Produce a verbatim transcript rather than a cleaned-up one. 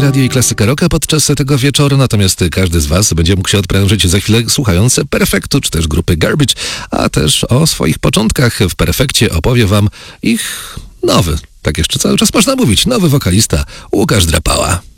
Radio i Klasyka Rocka podczas tego wieczoru, natomiast każdy z Was będzie mógł się odprężyć za chwilę słuchając Perfektu, czy też grupy Garbage, a też o swoich początkach w Perfekcie opowie Wam ich nowy, tak jeszcze cały czas można mówić, nowy wokalista Łukasz Drapała.